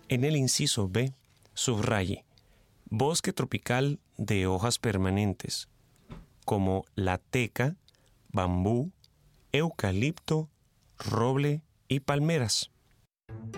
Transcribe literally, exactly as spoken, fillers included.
En el inciso B, subraye bosque tropical de hojas permanentes, como la teca, bambú, eucalipto, roble y palmeras.